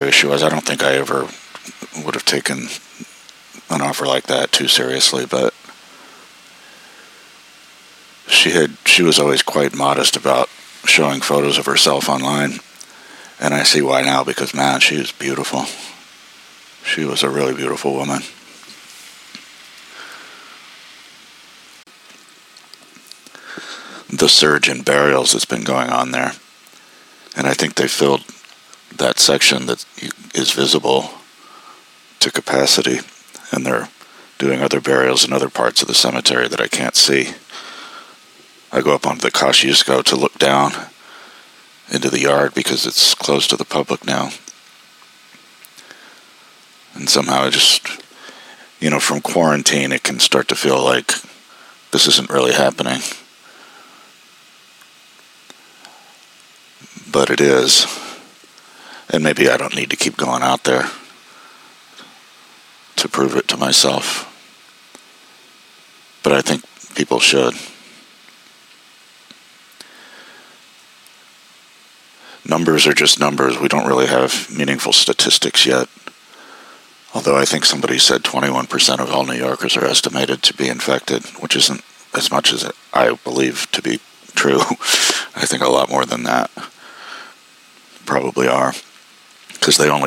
serious she was. I don't think I ever would have taken an offer like that too seriously, but she was always quite modest about showing photos of herself online, and I see why now, because man, she is beautiful. She was a really beautiful woman. The surge in burials that's been going on there, and I think they filled that section that is visible to capacity, and they're doing other burials in other parts of the cemetery that I can't see. I go up onto the Kosciuszko to look down into the yard because it's closed to the public now. And somehow I just, from quarantine, it can start to feel like this isn't really happening. But it is. And maybe I don't need to keep going out there to prove it to myself. But I think people should. Numbers are just numbers. We don't really have meaningful statistics yet. Although I think somebody said 21% of all New Yorkers are estimated to be infected, which isn't as much as I believe to be true. I think a lot more than that probably are, because they only